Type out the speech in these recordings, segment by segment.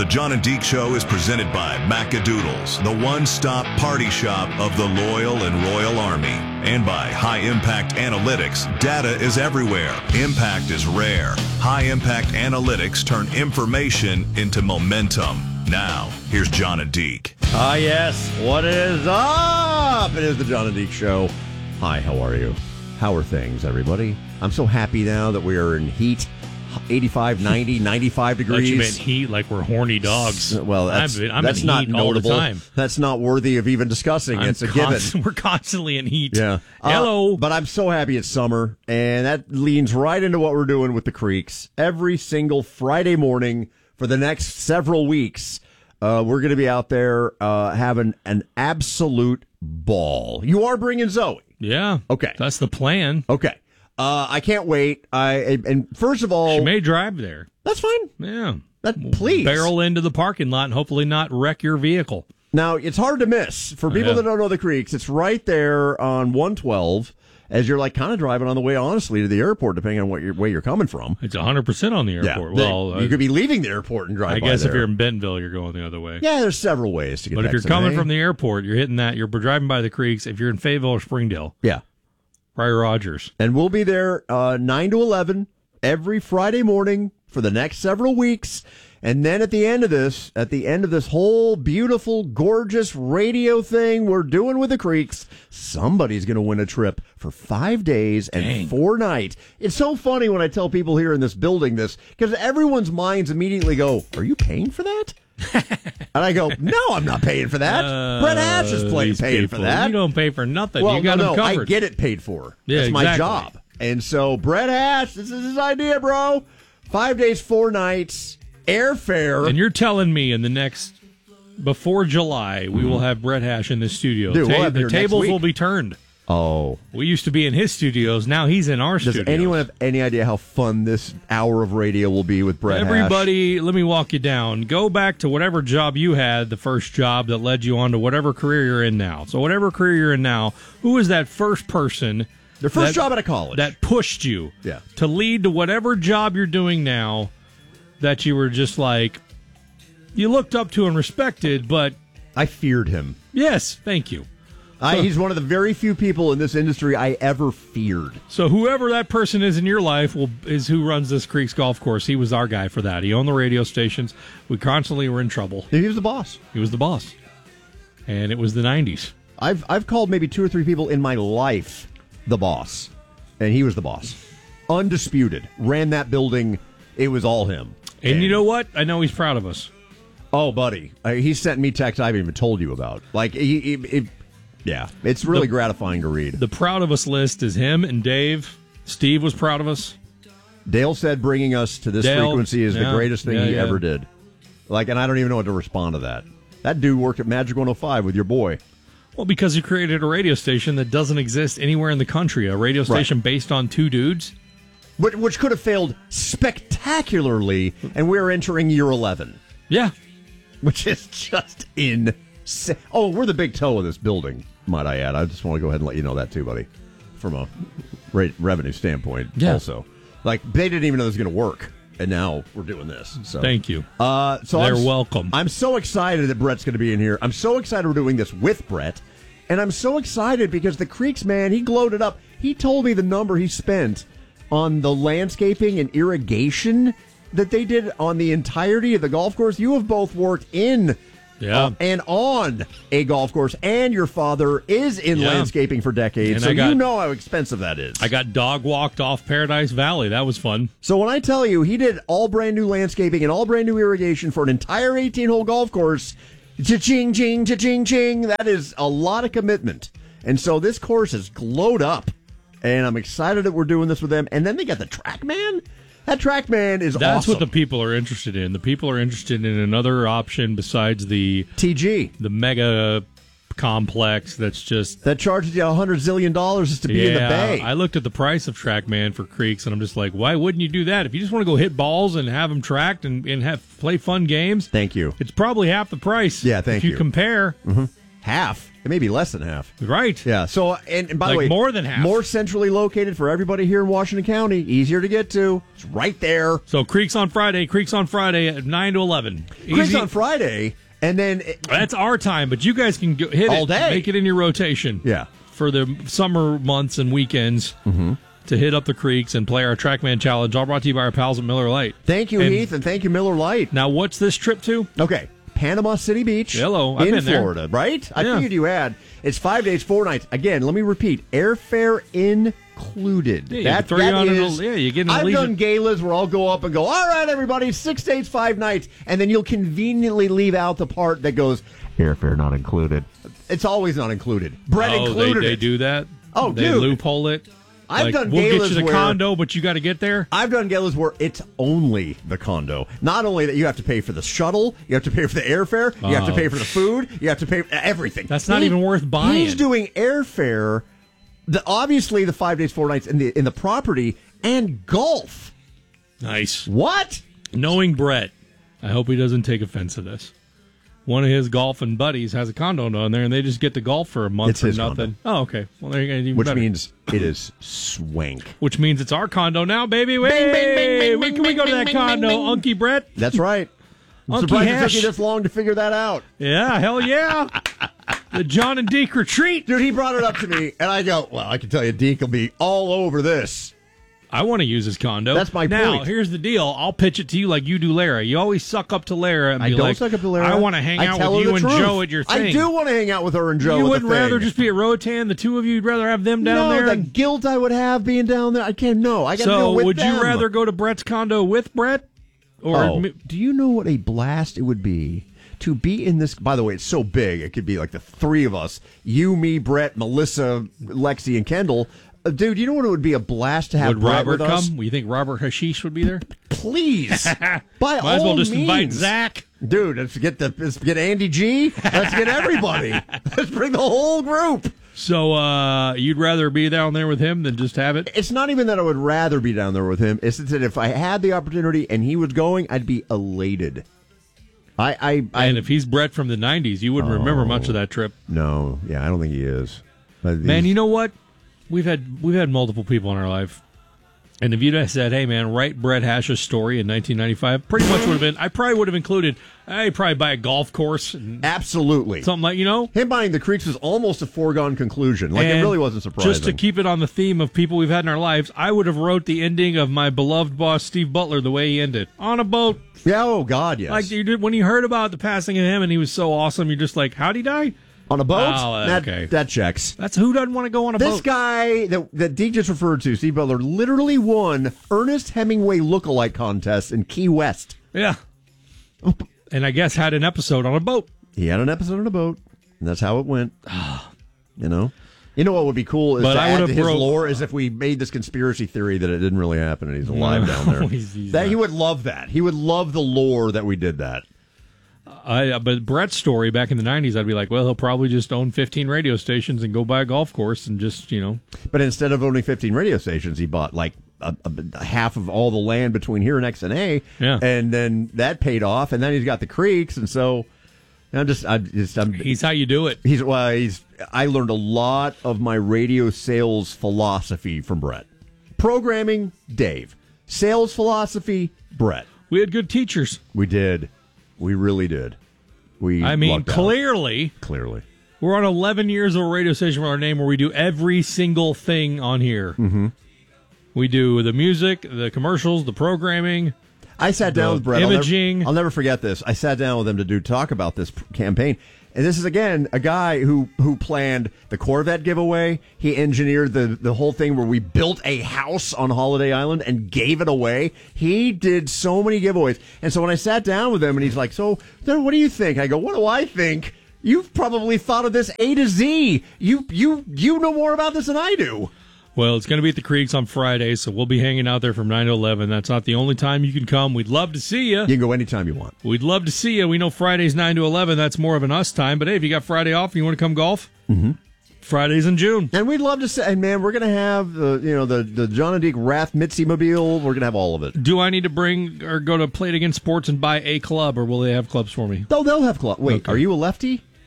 The John and Deke Show is presented by Macadoodles, the one-stop party shop of the loyal and royal army. And by High Impact Analytics, data is everywhere. Impact is rare. High Impact Analytics turn information into momentum. Now, here's John and Deke. Yes. What is up? It is the John and Deke Show. Hi, how are you? How are things, everybody? I'm so happy now that we are in heat. 85, 90, 95 degrees. Like you meant heat, like we're horny dogs. Well, that's in not heat notable. all the time. That's not worthy of even discussing. It's a given. We're constantly in heat. Yeah. Hello. But I'm so happy it's summer, and that leans right into what we're doing with the Creeks. Every single Friday morning for the next several weeks, we're going to be out there having an absolute ball. You are bringing Zoe. Yeah. Okay. That's the plan. Okay. I can't wait. And first of all, She may drive there. that's fine. Yeah. Please. Barrel into the parking lot and hopefully not wreck your vehicle. Now, it's hard to miss. For people that don't know the Creeks, it's right there on 112 as you're like kind of driving on the way, honestly, to the airport, depending on what way you're coming from. It's 100% on the airport. Yeah, Well, you could be leaving the airport and drive I by guess if there. you're in Bentonville, you're going the other way. Yeah, there's several ways to get But back if you're to coming May. from the airport, you're hitting that. You're driving by the Creeks. If you're in Fayetteville or Springdale, Yeah. Pryor Rogers. And we'll be there 9 to 11 every Friday morning for the next several weeks. And then at the end of this whole beautiful, gorgeous radio thing we're doing with the Creeks, somebody's going to win a trip for 5 days and 4 nights. It's so funny when I tell people here in this building this, because everyone's minds immediately go, "Are you paying for that?" And I go, "No, I'm not paying for that. Brett Ash is paying for that. You don't pay for nothing. Well, you got them covered. I get it paid for. Yeah, That's my exactly. job. And so, Brett Ash, this is his idea, bro. 5 days, 4 nights, airfare. And you're telling me in the next, before July, we will have Brett Hash in the studio. Dude, we'll have the here next tables week. will be turned. Oh. We used to be in his studios. Now he's in our Does studios. anyone have any idea how fun this hour of radio will be with Brett Hash? Everybody, let me walk you down. Go back to whatever job you had, the first job that led you on to whatever career you're in now. So whatever career you're in now, who is that first person Their first job out of college. that pushed you Yeah. to lead to whatever job you're doing now that you were just like, you looked up to and respected, but I feared him. yes, thank you. He's one of the very few people in this industry I ever feared. So whoever that person is in your life is who runs this Creeks golf course. He was our guy for that. He owned the radio stations. We constantly were in trouble. He was the boss. He was the boss. And it was the 90s. I've called maybe 2 or 3 people in my life the boss, and he was the boss. Undisputed. Ran that building. It was all him. And you know what? I know he's proud of us. Oh, buddy. He sent me texts I haven't even told you about. Like, yeah, it's really gratifying to read. The proud of us list is him and Dave. Steve was proud of us. Dale said bringing us to this frequency is the greatest thing he ever did. Like, and I don't even know what to respond to that. That dude worked at Magic 105 with your boy. Well, because he created a radio station that doesn't exist anywhere in the country. A radio station based on 2 dudes. Which could have failed spectacularly, and we're entering year 11. Yeah. Which is just insane. Oh, we're the big toe of this building, might I add. I just want to go ahead and let you know that too, buddy, from a revenue standpoint also. Like, they didn't even know this was going to work, and now we're doing this. So Thank you. They're welcome. I'm so excited that Brett's going to be in here. I'm so excited we're doing this with Brett, and I'm so excited because the Creeks, man, he glowed it up. He told me the number he spent on the landscaping and irrigation that they did on the entirety of the golf course. You have both worked in and on a golf course, and your father is in landscaping for decades, and so you know how expensive that is. I got dog walked off Paradise Valley. That was fun. So when I tell you he did all brand new landscaping and all brand new irrigation for an entire 18-hole golf course, cha-ching, ching, cha-ching, ching, that is a lot of commitment. And so this course has glowed up, and I'm excited that we're doing this with them. And then they got the TrackMan. That TrackMan is That's awesome. what the people are interested in. The people are interested in another option besides the TG, the mega complex that's just that charges you $100 zillion just to be in the bay. I looked at the price of TrackMan for Creeks, and I'm just like, why wouldn't you do that? If you just want to go hit balls and have them tracked and play fun games, thank you. It's probably half the price. Yeah, thank you. If you compare, half. It may be less than half. Right. Yeah. So, and by the way, more than half. More centrally located for everybody here in Washington County. Easier to get to. It's right there. So Creeks on Friday at 9 to 11. Creeks on Friday, and then that's our time, but you guys can hit all it, day. Make it in your rotation. Yeah. For the summer months and weekends to hit up the creeks and play our Trackman Challenge, all brought to you by our pals at Miller Lite. Thank you, Heath, and thank you, Miller Lite. Now, what's this trip to? Okay. Panama City Beach. Hello, I've in been Florida, there. right? I figured you had. It's 5 days, 4 nights. Again, let me repeat: airfare included. Yeah, you get an I've done galas where I'll go up and go, all right, everybody, 6 days, 5 nights, and then you'll conveniently leave out the part that goes airfare not included. It's always not included. Brett included. They do that. Oh, they dude. loophole it. I've done we'll galas get you the where, condo, but you got to get there. I've done galas where it's only the condo. Not only that, you have to pay for the shuttle, you have to pay for the airfare, you have to pay for the food, you have to pay for everything. That's not even worth buying. He's doing airfare, obviously the 5 days, 4 nights in the property, and golf. Nice. What? Knowing Brett, I hope he doesn't take offense to this. One of his golfing buddies has a condo down there, and they just get to golf for a month for nothing. Condo. Oh, okay. Well, there you go. Even Which better. means it is swank. Which means it's our condo now, baby. Bing, bing, bing, bing, When can bing, we go to bing, that bing, condo, bing, bing. Unky Brett? That's right. I'm Unky surprised it took Hash. you this long to figure that out. Yeah, hell yeah. The John and Deke retreat. Dude, he brought it up to me, and I go, well, I can tell you Deke will be all over this. I want to use his condo. That's my now, point. here's the deal. I'll pitch it to you like you do Lara. You always suck up to Lara and be I don't like, suck up to Lara. I want to hang out with you and Joe at your thing. I do want to hang out with her and Joe. You at wouldn't the thing. rather just be at Roatan, the two of you? You'd rather have them down there? The guilt I would have being down there. I can't. No, I got to So go with would them. you rather go to Brett's condo with Brett? Or do you know what a blast it would be to be in this? By the way, it's so big. It could be like the three of us: you, me, Brett, Melissa, Lexi, and Kendall. Dude, you know what it would be a blast to have would Brett Robert with us? come? You think Robert Hashish would be there? Please, by Might as well all just means. invite Zach. Dude, let's get Andy G. Let's get everybody. Let's bring the whole group. So you'd rather be down there with him than just have it? It's not even that I would rather be down there with him. It's that if I had the opportunity and he was going, I'd be elated. And if he's Brett from the 90s, you wouldn't remember much of that trip. No, yeah, I don't think he is. But Man, you know what? We've had multiple people in our life. And if you'd have said, hey, man, write Brett Hash's story in 1995, pretty much would have been, I probably would have included, I'd probably buy a golf course. And absolutely. something like, him buying the Creeks was almost a foregone conclusion. Like, it really wasn't surprising. Just to keep it on the theme of people we've had in our lives, I would have wrote the ending of my beloved boss, Steve Butler, the way he ended. On a boat. Yeah, oh, God, yes. Like, you did, when you heard about the passing of him and he was so awesome, you're just like, how'd he die? On a boat? Oh, okay. That checks. That's who doesn't want to go on a boat. This guy that Deke just referred to, Steve Butler, literally won Ernest Hemingway lookalike contest in Key West. Yeah. And I guess had an episode on a boat. He had an episode on a boat, and that's how it went. You know what would be cool is But to I add would to have his lore is if we made this conspiracy theory that it didn't really happen and he's alive down there. He's He would love that. He would love the lore that we did that. But Brett's story back in the 90s, I'd be like, well, he'll probably just own 15 radio stations and go buy a golf course and just, But instead of owning 15 radio stations, he bought like a half of all the land between here and X&A. Yeah. And then that paid off, and then he's got the creeks, and so I'm he's how you do it. I learned a lot of my radio sales philosophy from Brett. Programming, Dave. Sales philosophy, Brett. We had good teachers. We did. We really did. Lucked out. Clearly, we're on 11 years of a radio station with our name where we do every single thing on here. Mm-hmm. We do the music, the commercials, the programming. I sat down with Brett. Imaging. I'll never forget this. I sat down with him to talk about this campaign. And this is, again, a guy who planned the Corvette giveaway. He engineered the whole thing where we built a house on Holiday Island and gave it away. He did so many giveaways. And so when I sat down with him and he's like, so, what do you think? I go, what do I think? You've probably thought of this A to Z. You know more about this than I do. Well, it's going to be at the Creeks on Friday, so we'll be hanging out there from 9 to 11. That's not the only time you can come. We'd love to see you. You can go anytime you want. We'd love to see you. We know Friday's 9 to 11. That's more of an us time. But, hey, if you got Friday off and you want to come golf, Friday's in June. And we'd love to say, and man, we're going to have the John and Deke Wrath Mitzi Mobile. We're going to have all of it. Do I need to bring or go to Play It Again Sports and buy a club, or will they have clubs for me? They'll have club. Wait, Okay. Are you a lefty?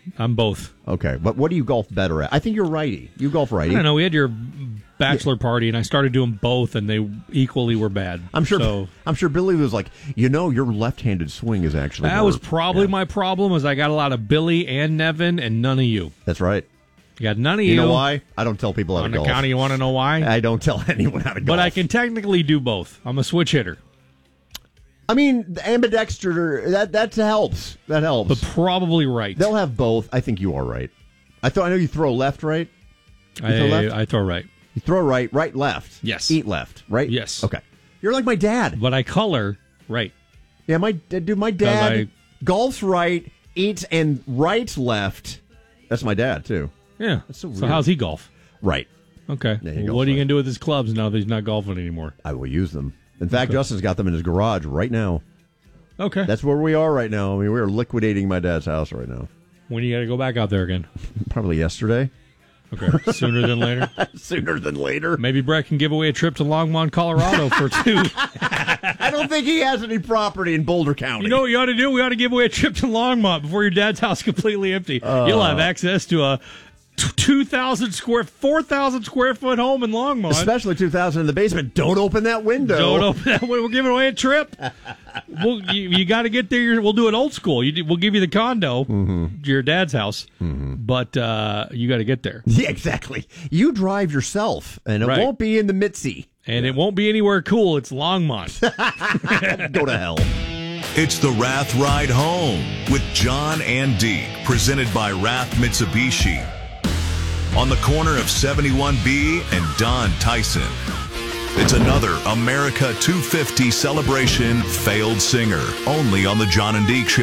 I'm both. Okay, but what do you golf better at? I think you're righty. You golf righty. I don't know. We had your bachelor party, and I started doing both, and they equally were bad. I'm sure. So, I'm sure Billy was like, your left-handed swing is actually. that was probably my problem. Was I got a lot of Billy and Nevin, and none of you. That's right. You got none of you. You know why? I don't tell people how to golf. On the county, you want to know why? I don't tell anyone how to golf. But I can technically do both. I'm a switch hitter. I mean, the ambidexter, that helps. That helps. But probably right. They'll have both. I think you are right. I know you throw left, right? I throw right. You throw right, left. Yes. Eat left, right? Yes. Okay. You're like my dad. But I color right. Yeah, my dad golfs right, eats and writes left. That's my dad, too. Yeah. That's so weird. So how's he golf? Right. Okay. Yeah, what are you going to do with his clubs now that he's not golfing anymore? I will use them. In fact, Justin's got them in his garage right now. Okay. That's where we are right now. I mean, we're liquidating my dad's house right now. When you got to go back out there again? Probably yesterday. Okay. Sooner than later? Sooner than later. Maybe Brett can give away a trip to Longmont, Colorado for 2. I don't think he has any property in Boulder County. You know what you ought to do? We ought to give away a trip to Longmont before your dad's house is completely empty. You'll have access to a 4,000 square foot home in Longmont. Especially 2,000 in the basement. Don't open that window. Don't open that window. We're giving away a trip. You got to get there. We'll do it old school. We'll give you the condo to your dad's house, but you got to get there. Yeah, exactly. You drive yourself, and it won't be in the Mitzi. And it won't be anywhere cool. It's Longmont. Go to hell. It's the Rath Ride Home with John and Deke, presented by Rath Mitsubishi. On the corner of 71B and Don Tyson. It's another America 250 celebration failed singer, only on the John and Deke Show.